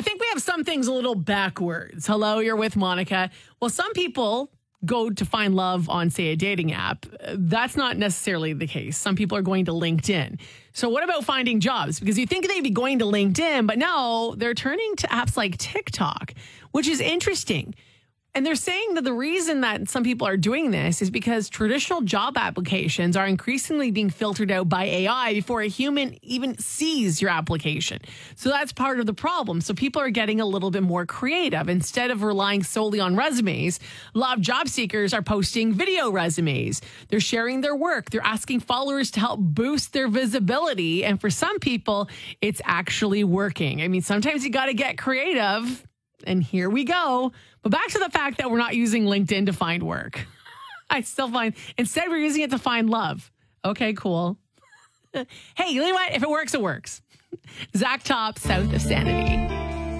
I think we have some things a little backwards. Hello, you're with Monica. Well, some people go to find love on, say, a dating app. That's not necessarily the case. Some people are going to LinkedIn. So what about finding jobs? Because you think they'd be going to LinkedIn, but no, they're turning to apps like TikTok, which is interesting. And they're saying that the reason that some people are doing this is because traditional job applications are increasingly being filtered out by AI before a human even sees your application. So that's part of the problem. So people are getting a little bit more creative. Instead of relying solely on resumes, a lot of job seekers are posting video resumes. They're sharing their work. They're asking followers to help boost their visibility. And for some people, it's actually working. I mean, sometimes you got to get creative. And here we go. But back to the fact that we're not using LinkedIn to find work. I still find, instead we're using it to find love. Okay, cool. Hey, you know what? If it works, it works. Zach Top, South of Sanity.